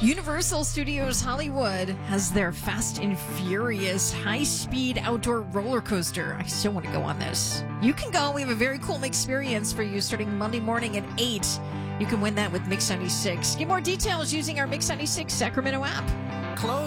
Universal Studios Hollywood has their Fast and Furious high-speed outdoor roller coaster. I still want to go on this. You can go. We have a very cool experience for you starting Monday morning at 8. You can win that with Mix 96. Get more details using our Mix 96 Sacramento app. Close.